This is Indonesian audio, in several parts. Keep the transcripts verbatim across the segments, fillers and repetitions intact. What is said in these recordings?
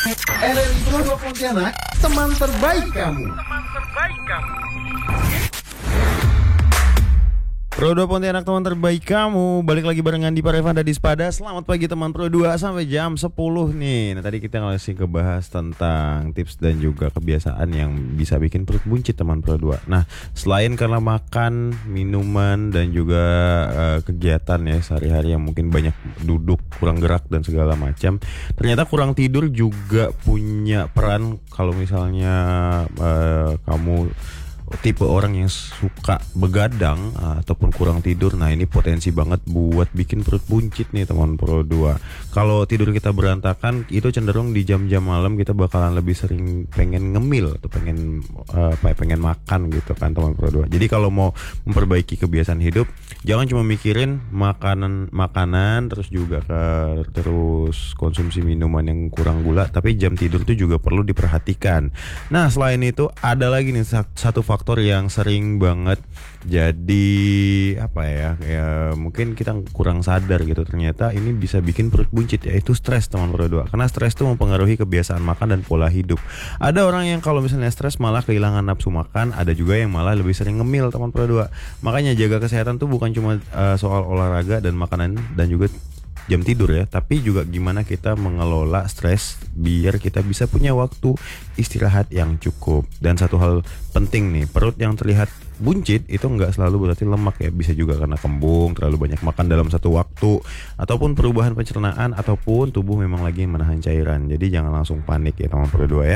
R R I Pro dua Pontianak, teman terbaik kamu. Teman terbaik kamu. Pro dua Pontianak, teman terbaik kamu. Balik lagi barengan di Parevanda di Spada. Selamat pagi teman Pro dua sampai jam sepuluh nih. Nah tadi kita masih kebahas tentang tips dan juga kebiasaan yang bisa bikin perut buncit teman Pro dua. Nah selain karena makan, minuman dan juga uh, kegiatan ya sehari-hari yang mungkin banyak duduk, kurang gerak dan segala macam, ternyata kurang tidur juga punya peran. Kalau misalnya uh, kamu tipe orang yang suka begadang uh, ataupun kurang tidur, nah ini potensi banget buat bikin perut buncit nih teman Pro dua. Kalau tidur kita berantakan, itu cenderung di jam-jam malam kita bakalan lebih sering pengen ngemil atau pengen uh, pengen makan gitu kan teman Pro dua. Jadi kalau mau memperbaiki kebiasaan hidup, jangan cuma mikirin makanan makanan terus juga ke terus konsumsi minuman yang kurang gula, tapi jam tidur itu juga perlu diperhatikan. Nah selain itu ada lagi nih satu faktor faktor yang sering banget jadi apa ya ya mungkin kita kurang sadar gitu, ternyata ini bisa bikin perut buncit, yaitu stres teman Pro dua. Karena stres itu mempengaruhi kebiasaan makan dan pola hidup. Ada orang yang kalau misalnya stres malah kehilangan nafsu makan, ada juga yang malah lebih sering ngemil teman Pro dua. Makanya jaga kesehatan tuh bukan cuma uh, soal olahraga dan makanan dan juga jam tidur ya, tapi juga gimana kita mengelola stres biar kita bisa punya waktu istirahat yang cukup. Dan satu hal penting nih, perut yang terlihat buncit itu nggak selalu berarti lemak ya, bisa juga karena kembung, terlalu banyak makan dalam satu waktu, ataupun perubahan pencernaan, ataupun tubuh memang lagi menahan cairan. Jadi jangan langsung panik ya teman Pro dua ya.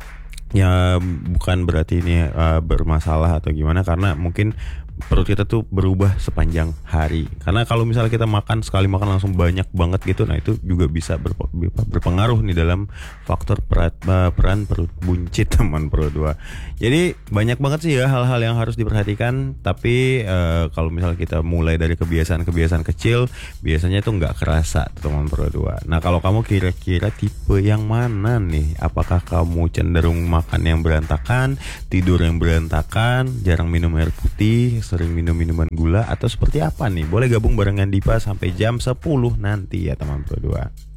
Ya bukan berarti ini uh, bermasalah atau gimana, karena mungkin perut kita tuh berubah sepanjang hari. Karena kalau misalnya kita makan sekali makan langsung banyak banget gitu, nah itu juga bisa berpengaruh nih dalam faktor peran, peran perut buncit teman Pro dua. Jadi banyak banget sih ya hal-hal yang harus diperhatikan. Tapi uh, kalau misalnya kita mulai dari kebiasaan-kebiasaan kecil, biasanya tuh nggak kerasa teman Pro dua. Nah kalau kamu kira-kira tipe yang mana nih? Apakah kamu cenderung makan yang berantakan, tidur yang berantakan, jarang minum air putih, sering minum minuman gula, atau seperti apa nih? Boleh gabung barengan Dipa sampai jam sepuluh nanti ya teman Pro dua.